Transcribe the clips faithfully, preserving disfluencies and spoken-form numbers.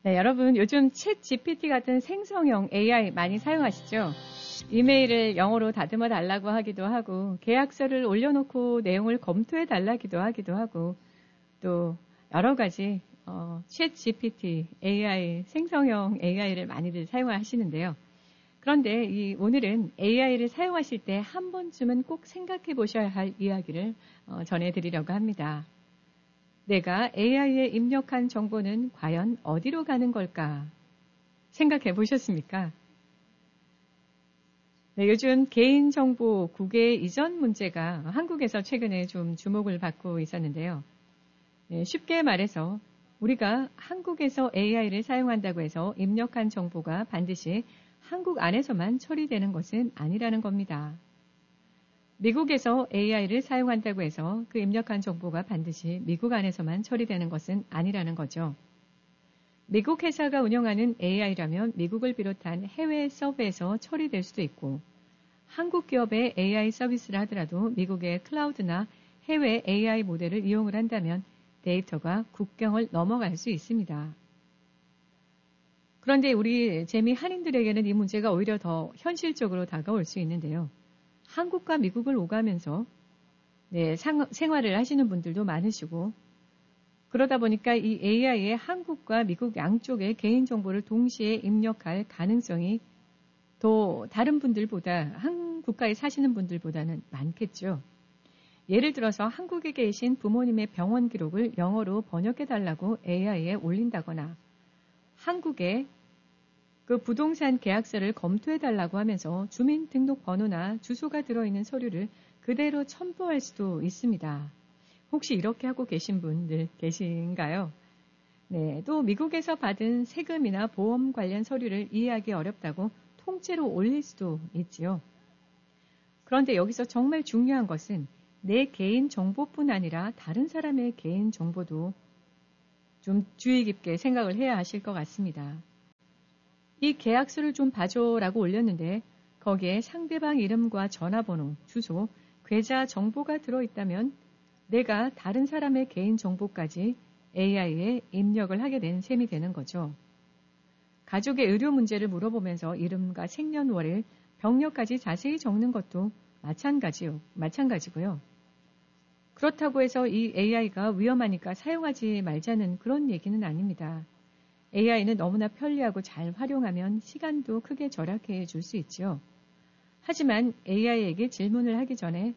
네, 여러분 요즘 챗 지피티 같은 생성형 에이아이 많이 사용하시죠? 이메일을 영어로 다듬어 달라고 하기도 하고 계약서를 올려놓고 내용을 검토해 달라기도 하기도 하고 또 여러 가지 어, 챗 지피티 에이아이 생성형 에이아이를 많이들 사용하시는데요. 그런데 이 오늘은 에이아이를 사용하실 때 한 번쯤은 꼭 생각해 보셔야 할 이야기를 어, 전해드리려고 합니다. 내가 에이아이에 입력한 정보는 과연 어디로 가는 걸까? 생각해 보셨습니까? 네, 요즘 개인정보 국외 이전 문제가 한국에서 최근에 좀 주목을 받고 있었는데요. 네, 쉽게 말해서 우리가 한국에서 에이아이를 사용한다고 해서 입력한 정보가 반드시 한국 안에서만 처리되는 것은 아니라는 겁니다. 미국에서 에이아이를 사용한다고 해서 그 입력한 정보가 반드시 미국 안에서만 처리되는 것은 아니라는 거죠. 미국 회사가 운영하는 에이아이라면 미국을 비롯한 해외 서버에서 처리될 수도 있고 한국 기업의 에이아이 서비스를 하더라도 미국의 클라우드나 해외 에이아이 모델을 이용을 한다면 데이터가 국경을 넘어갈 수 있습니다. 그런데 우리 재미 한인들에게는 이 문제가 오히려 더 현실적으로 다가올 수 있는데요. 한국과 미국을 오가면서 네, 상, 생활을 하시는 분들도 많으시고 그러다 보니까 이 에이아이의 한국과 미국 양쪽의 개인정보를 동시에 입력할 가능성이 더 다른 분들보다 한 국가에 사시는 분들보다는 많겠죠. 예를 들어서 한국에 계신 부모님의 병원 기록을 영어로 번역해달라고 에이아이에 올린다거나 한국의 그 부동산 계약서를 검토해달라고 하면서 주민등록번호나 주소가 들어있는 서류를 그대로 첨부할 수도 있습니다. 혹시 이렇게 하고 계신 분들 계신가요? 네, 또 미국에서 받은 세금이나 보험 관련 서류를 이해하기 어렵다고 통째로 올릴 수도 있지요. 그런데 여기서 정말 중요한 것은 내 개인 정보뿐 아니라 다른 사람의 개인 정보도 좀 주의 깊게 생각을 해야 하실 것 같습니다. 이 계약서를 좀 봐줘라고 올렸는데 거기에 상대방 이름과 전화번호, 주소, 계좌 정보가 들어있다면 내가 다른 사람의 개인 정보까지 에이아이에 입력을 하게 된 셈이 되는 거죠. 가족의 의료 문제를 물어보면서 이름과 생년월일, 병력까지 자세히 적는 것도 마찬가지요, 마찬가지고요. 그렇다고 해서 이 에이아이가 위험하니까 사용하지 말자는 그런 얘기는 아닙니다. 에이아이는 너무나 편리하고 잘 활용하면 시간도 크게 절약해 줄 수 있죠. 하지만 에이아이에게 질문을 하기 전에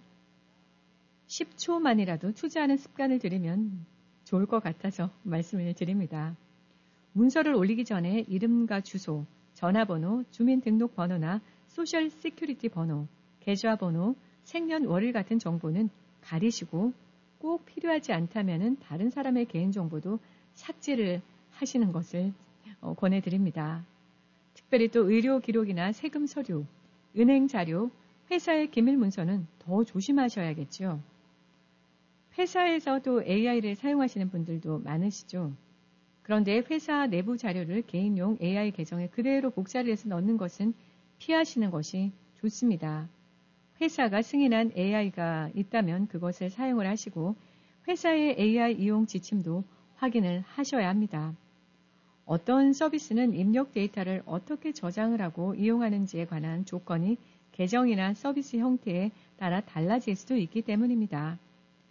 십 초만이라도 투자하는 습관을 들이면 좋을 것 같아서 말씀을 드립니다. 문서를 올리기 전에 이름과 주소, 전화번호, 주민등록번호나 소셜 시큐리티 번호, 계좌번호, 생년월일 같은 정보는 가리시고 꼭 필요하지 않다면 다른 사람의 개인정보도 삭제를 하시는 것을 권해드립니다. 특별히 또 의료 기록이나 세금 서류, 은행 자료, 회사의 기밀 문서는 더 조심하셔야겠죠. 회사에서도 에이아이를 사용하시는 분들도 많으시죠. 그런데 회사 내부 자료를 개인용 에이아이 계정에 그대로 복사를 해서 넣는 것은 피하시는 것이 좋습니다. 회사가 승인한 에이아이가 있다면 그것을 사용을 하시고 회사의 에이아이 이용 지침도 확인을 하셔야 합니다. 어떤 서비스는 입력 데이터를 어떻게 저장을 하고 이용하는지에 관한 조건이 계정이나 서비스 형태에 따라 달라질 수도 있기 때문입니다.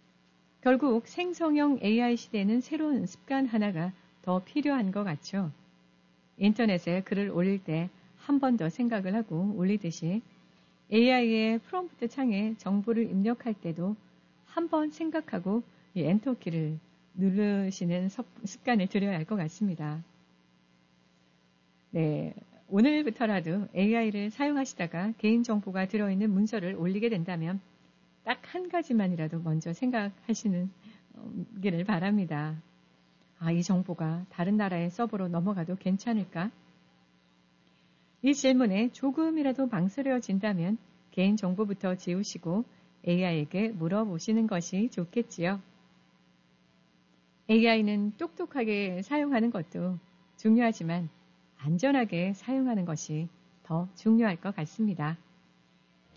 결국 생성형 에이아이 시대에는 새로운 습관 하나가 더 필요한 것 같죠. 인터넷에 글을 올릴 때 한 번 더 생각을 하고 올리듯이 에이아이의 프롬프트 창에 정보를 입력할 때도 한 번 생각하고 이 엔터키를 누르시는 습관을 들여야 할 것 같습니다. 네, 오늘부터라도 에이아이를 사용하시다가 개인정보가 들어있는 문서를 올리게 된다면 딱 한 가지만이라도 먼저 생각하시는 기를 바랍니다. 아, 이 정보가 다른 나라의 서버로 넘어가도 괜찮을까? 이 질문에 조금이라도 망설여진다면 개인정보부터 지우시고 에이아이에게 물어보시는 것이 좋겠지요. 에이아이는 똑똑하게 사용하는 것도 중요하지만 안전하게 사용하는 것이 더 중요할 것 같습니다.